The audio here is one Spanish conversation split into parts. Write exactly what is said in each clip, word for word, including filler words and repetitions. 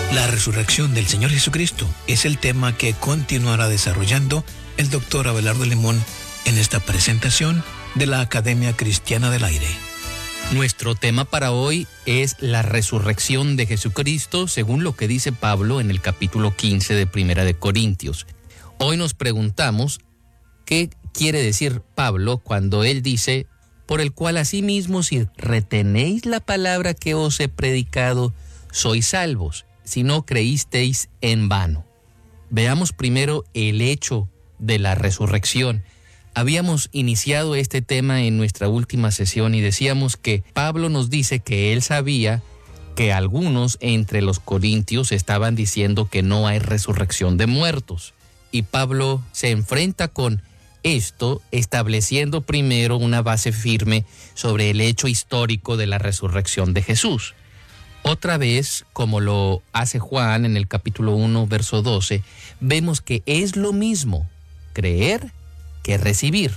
La resurrección del Señor Jesucristo es el tema que continuará desarrollando el doctor Abelardo Limón en esta presentación de la Academia Cristiana del Aire. Nuestro tema para hoy es la resurrección de Jesucristo, según lo que dice Pablo en el capítulo quince de Primera de Corintios. Hoy nos preguntamos qué quiere decir Pablo cuando él dice: por el cual asimismo, si retenéis la palabra que os he predicado, sois salvos, si no creísteis en vano. Veamos primero el hecho de la resurrección. Habíamos iniciado este tema en nuestra última sesión y decíamos que Pablo nos dice que él sabía que algunos entre los corintios estaban diciendo que no hay resurrección de muertos. Y Pablo se enfrenta con esto estableciendo primero una base firme sobre el hecho histórico de la resurrección de Jesús. Otra vez, como lo hace Juan en el capítulo uno, verso doce, vemos que es lo mismo creer que recibir,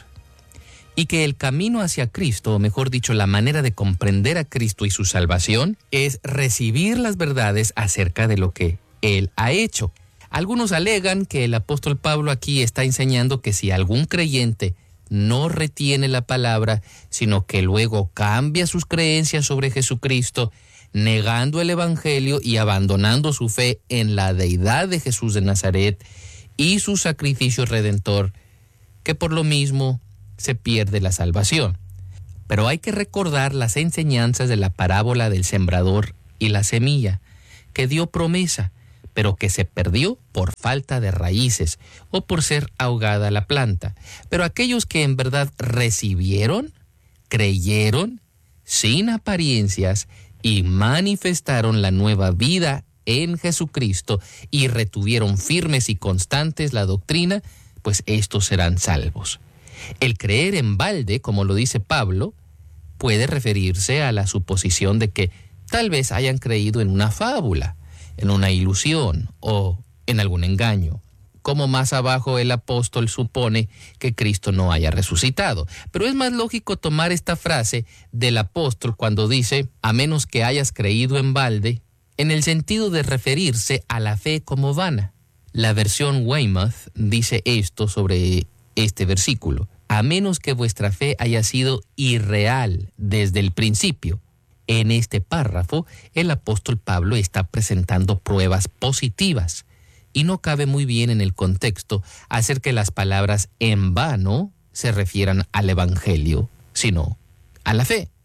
y que el camino hacia Cristo, o mejor dicho, la manera de comprender a Cristo y su salvación, es recibir las verdades acerca de lo que Él ha hecho. Algunos alegan que el apóstol Pablo aquí está enseñando que si algún creyente no retiene la palabra, sino que luego cambia sus creencias sobre Jesucristo, negando el evangelio y abandonando su fe en la deidad de Jesús de Nazaret y su sacrificio redentor, que por lo mismo se pierde la salvación. Pero hay que recordar las enseñanzas de la parábola del sembrador y la semilla, que dio promesa, pero que se perdió por falta de raíces o por ser ahogada la planta. Pero aquellos que en verdad recibieron, creyeron, sin apariencias, y manifestaron la nueva vida en Jesucristo y retuvieron firmes y constantes la doctrina, pues estos serán salvos. El creer en balde, como lo dice Pablo, puede referirse a la suposición de que tal vez hayan creído en una fábula, en una ilusión o en algún engaño, como más abajo el apóstol supone que Cristo no haya resucitado. Pero es más lógico tomar esta frase del apóstol cuando dice, a menos que hayas creído en balde, en el sentido de referirse a la fe como vana. La versión Weymouth dice esto sobre este versículo: a menos que vuestra fe haya sido irreal desde el principio. En este párrafo, el apóstol Pablo está presentando pruebas positivas y no cabe muy bien en el contexto hacer que las palabras en vano se refieran al evangelio, sino a la fe.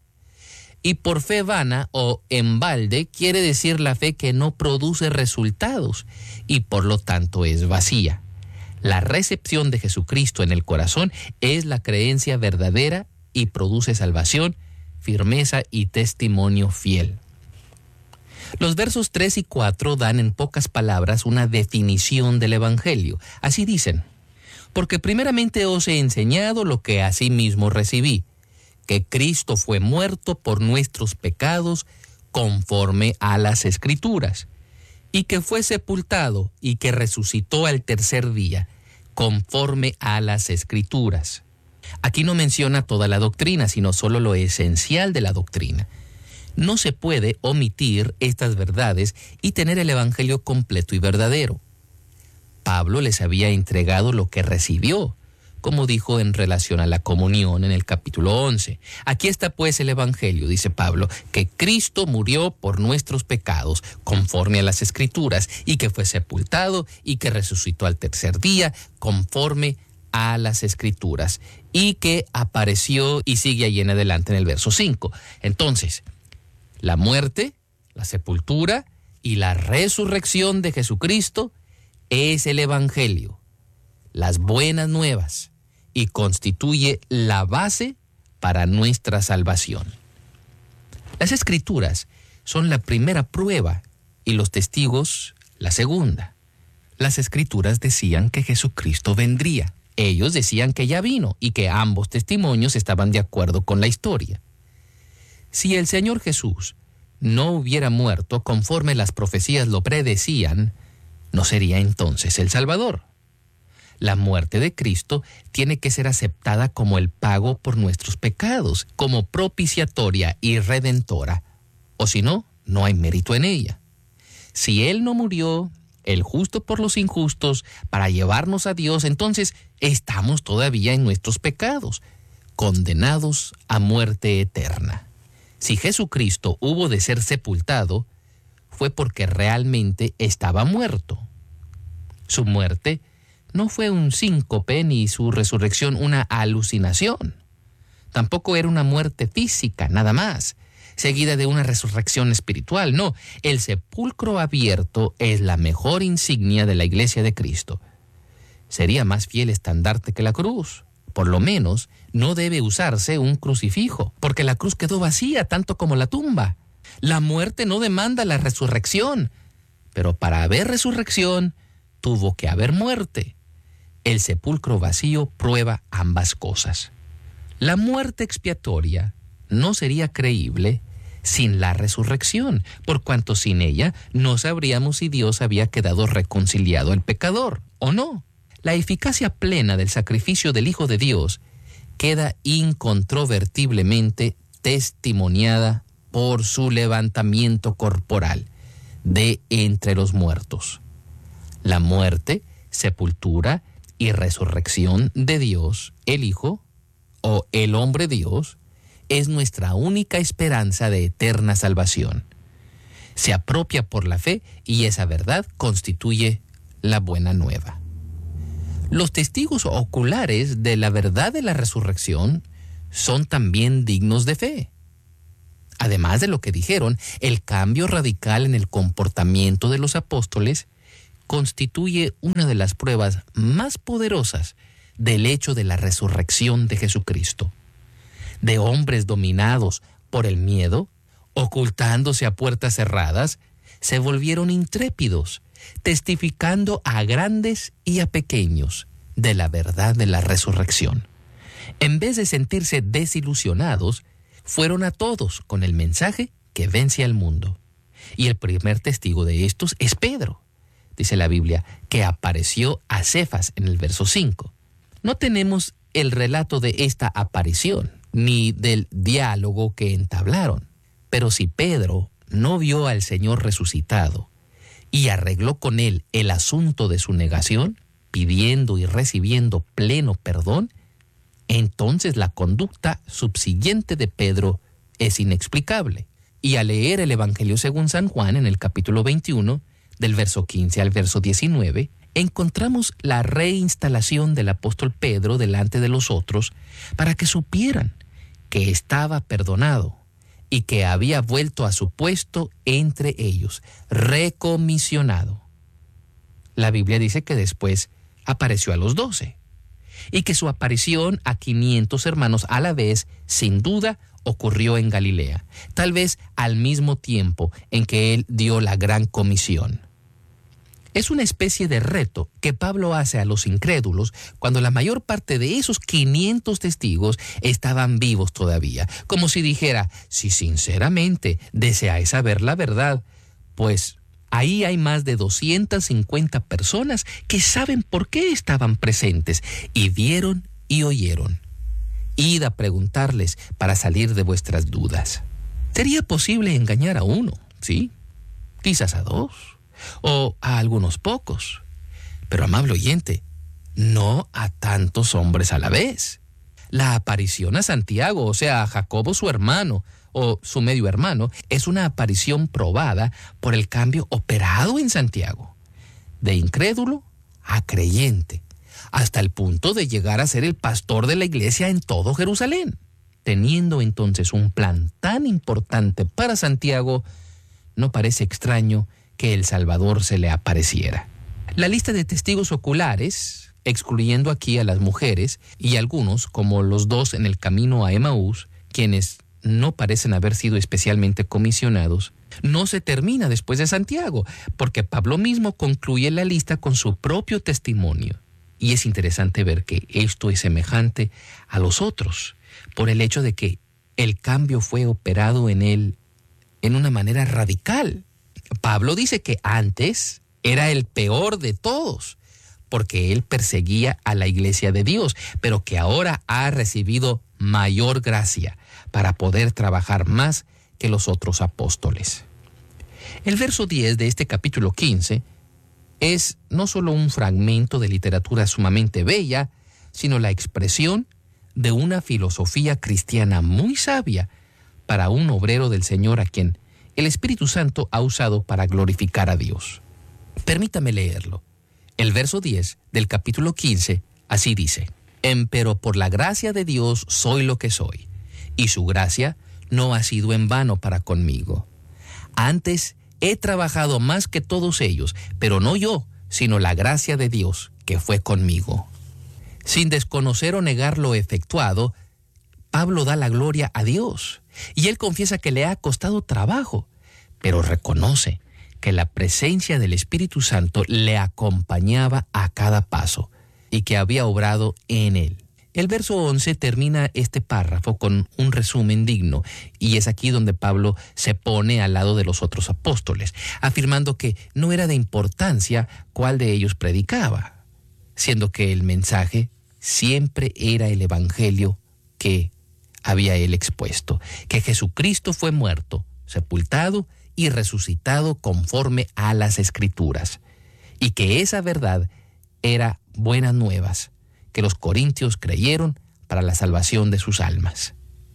Y por fe vana o en balde quiere decir la fe que no produce resultados y por lo tanto es vacía. La recepción de Jesucristo en el corazón es la creencia verdadera y produce salvación, firmeza y testimonio fiel. Los versos tres y cuatro dan en pocas palabras una definición del evangelio. Así dicen: porque primeramente os he enseñado lo que asimismo recibí, que Cristo fue muerto por nuestros pecados conforme a las Escrituras, y que fue sepultado y que resucitó al tercer día conforme a las Escrituras. Aquí no menciona toda la doctrina, sino solo lo esencial de la doctrina. No se puede omitir estas verdades y tener el evangelio completo y verdadero. Pablo les había entregado lo que recibió, como dijo en relación a la comunión en el capítulo once. Aquí está pues el evangelio, dice Pablo, que Cristo murió por nuestros pecados, conforme a las Escrituras, y que fue sepultado y que resucitó al tercer día, conforme a las Escrituras, y que apareció y sigue ahí en adelante en el verso cinco. Entonces, la muerte, la sepultura y la resurrección de Jesucristo es el evangelio, las buenas nuevas, y constituye la base para nuestra salvación. Las Escrituras son la primera prueba y los testigos la segunda. Las Escrituras decían que Jesucristo vendría. Ellos decían que ya vino y que ambos testimonios estaban de acuerdo con la historia. Si el Señor Jesús no hubiera muerto conforme las profecías lo predecían, no sería entonces el Salvador. La muerte de Cristo tiene que ser aceptada como el pago por nuestros pecados, como propiciatoria y redentora, o si no, no hay mérito en ella. si Él no murió, el justo por los injustos, para llevarnos a Dios, entonces estamos todavía en nuestros pecados, condenados a muerte eterna. Si Jesucristo hubo de ser sepultado, fue porque realmente estaba muerto. Su muerte no fue un síncope ni su resurrección una alucinación. Tampoco era una muerte física, nada más, seguida de una resurrección espiritual. No, el sepulcro abierto es la mejor insignia de la Iglesia de Cristo. Sería más fiel estandarte que la cruz. Por lo menos, no debe usarse un crucifijo, porque la cruz quedó vacía, tanto como la tumba. La muerte no demanda la resurrección, pero para haber resurrección, tuvo que haber muerte. El sepulcro vacío prueba ambas cosas. La muerte expiatoria no sería creíble sin la resurrección, por cuanto sin ella no sabríamos si Dios había quedado reconciliado al pecador o no. La eficacia plena del sacrificio del Hijo de Dios queda incontrovertiblemente testimoniada por su levantamiento corporal de entre los muertos. La muerte, sepultura y resurrección de Dios, el Hijo, o el hombre Dios, es nuestra única esperanza de eterna salvación. Se apropia por la fe y esa verdad constituye la buena nueva. Los testigos oculares de la verdad de la resurrección son también dignos de fe. Además de lo que dijeron, el cambio radical en el comportamiento de los apóstoles constituye una de las pruebas más poderosas del hecho de la resurrección de Jesucristo. De hombres dominados por el miedo, ocultándose a puertas cerradas, se volvieron intrépidos, testificando a grandes y a pequeños de la verdad de la resurrección. En vez de sentirse desilusionados, fueron a todos con el mensaje que vence al mundo. Y el primer testigo de estos es Pedro. Dice la Biblia que apareció a Cefas en el verso cinco. No tenemos el relato de esta aparición, ni del diálogo que entablaron. Pero si Pedro no vio al Señor resucitado y arregló con él el asunto de su negación, pidiendo y recibiendo pleno perdón, entonces la conducta subsiguiente de Pedro es inexplicable. Y al leer el Evangelio según San Juan en el capítulo veintiuno, del verso quince al verso diecinueve, encontramos la reinstalación del apóstol Pedro delante de los otros para que supieran que estaba perdonado y que había vuelto a su puesto entre ellos, recomisionado. La Biblia dice que después apareció a los doce y que su aparición a quinientos hermanos a la vez, sin duda, ocurrió en Galilea, tal vez al mismo tiempo en que él dio la gran comisión. Es una especie de reto que Pablo hace a los incrédulos cuando la mayor parte de esos quinientos testigos estaban vivos todavía, como si dijera, si sinceramente deseáis saber la verdad, pues ahí hay más de doscientas cincuenta personas que saben por qué estaban presentes y vieron y oyeron. Id a preguntarles para salir de vuestras dudas. Sería posible engañar a uno, ¿sí? Quizás a dos, o a algunos pocos. Pero, amable oyente, no a tantos hombres a la vez. La aparición a Santiago, o sea, a Jacobo su hermano, o su medio hermano, es una aparición probada por el cambio operado en Santiago, de incrédulo a creyente, hasta el punto de llegar a ser el pastor de la iglesia en todo Jerusalén. Teniendo entonces un plan tan importante para Santiago, no parece extraño que el Salvador se le apareciera. La lista de testigos oculares, excluyendo aquí a las mujeres y algunos, como los dos en el camino a Emaús, quienes no parecen haber sido especialmente comisionados, no se termina después de Santiago, porque Pablo mismo concluye la lista con su propio testimonio. Y es interesante ver que esto es semejante a los otros, por el hecho de que el cambio fue operado en él en una manera radical. Pablo dice que antes era el peor de todos, porque él perseguía a la iglesia de Dios, pero que ahora ha recibido mayor gracia para poder trabajar más que los otros apóstoles. El verso diez de este capítulo quince es no solo un fragmento de literatura sumamente bella, sino la expresión de una filosofía cristiana muy sabia para un obrero del Señor a quien el Espíritu Santo ha usado para glorificar a Dios. Permítame leerlo. El verso diez del capítulo quince así dice: Empero por la gracia de Dios soy lo que soy, y su gracia no ha sido en vano para conmigo. Antes he trabajado más que todos ellos, pero no yo, sino la gracia de Dios que fue conmigo. Sin desconocer o negar lo efectuado, Pablo da la gloria a Dios, y él confiesa que le ha costado trabajo, pero reconoce que la presencia del Espíritu Santo le acompañaba a cada paso y que había obrado en él. El verso once termina este párrafo con un resumen digno, y es aquí donde Pablo se pone al lado de los otros apóstoles, afirmando que no era de importancia cuál de ellos predicaba, siendo que el mensaje siempre era el evangelio que había él expuesto, que Jesucristo fue muerto, sepultado y resucitado conforme a las Escrituras, y que esa verdad era buenas nuevas, que los corintios creyeron para la salvación de sus almas.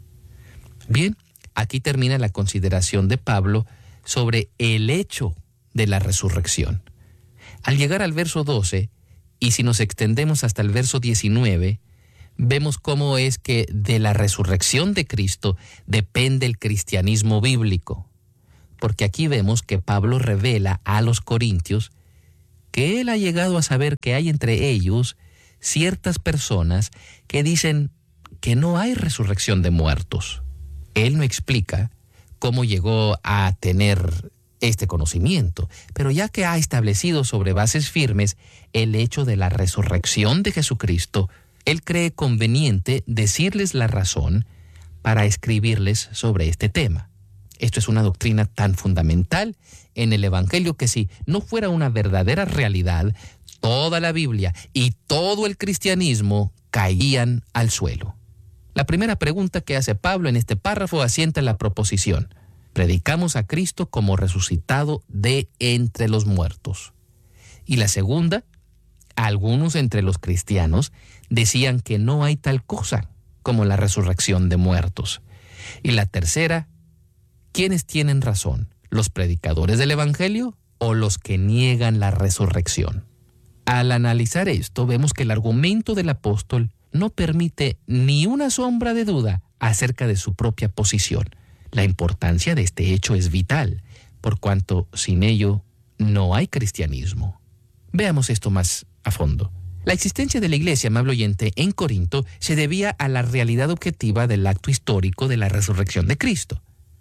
Bien, aquí termina la consideración de Pablo sobre el hecho de la resurrección. Al llegar al verso doce, y si nos extendemos hasta el verso diecinueve, vemos cómo es que de la resurrección de Cristo depende el cristianismo bíblico. Porque aquí vemos que Pablo revela a los corintios que él ha llegado a saber que hay entre ellos ciertas personas que dicen que no hay resurrección de muertos. Él no explica cómo llegó a tener este conocimiento, pero ya que ha establecido sobre bases firmes el hecho de la resurrección de Jesucristo, él cree conveniente decirles la razón para escribirles sobre este tema. Esto es una doctrina tan fundamental en el Evangelio que si no fuera una verdadera realidad, toda la Biblia y todo el cristianismo caían al suelo. La primera pregunta que hace Pablo en este párrafo asienta la proposición: predicamos a Cristo como resucitado de entre los muertos. Y la segunda, algunos entre los cristianos decían que no hay tal cosa como la resurrección de muertos. Y la tercera, ¿quiénes tienen razón? ¿Los predicadores del Evangelio o los que niegan la resurrección? Al analizar esto, vemos que el argumento del apóstol no permite ni una sombra de duda acerca de su propia posición. La importancia de este hecho es vital, por cuanto sin ello no hay cristianismo. Veamos esto más a fondo. La existencia de la iglesia, amable oyente, en Corinto se debía a la realidad objetiva del acto histórico de la resurrección de Cristo.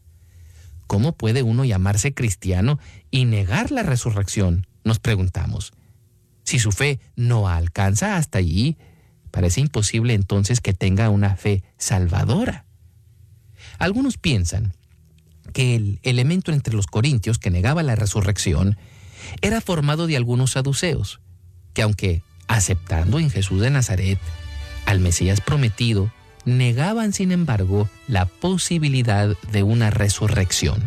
¿Cómo puede uno llamarse cristiano y negar la resurrección?, nos preguntamos. Si su fe no alcanza hasta allí, parece imposible entonces que tenga una fe salvadora. Algunos piensan que el elemento entre los corintios que negaba la resurrección era formado de algunos saduceos, que aunque aceptando en Jesús de Nazaret al Mesías prometido, negaban sin embargo la posibilidad de una resurrección.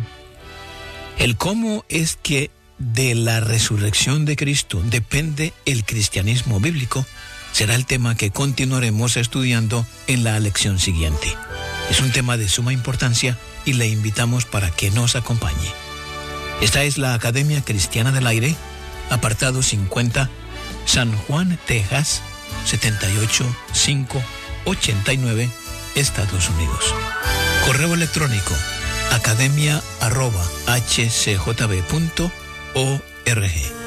El cómo es que de la resurrección de Cristo depende el cristianismo bíblico será el tema que continuaremos estudiando en la lección siguiente. Es un tema de suma importancia y le invitamos para que nos acompañe. Esta es la Academia Cristiana del Aire, apartado cincuenta, San Juan, Texas, setenta y ocho mil quinientos ochenta y nueve, Estados Unidos. Correo electrónico academia arroba h c j b punto org.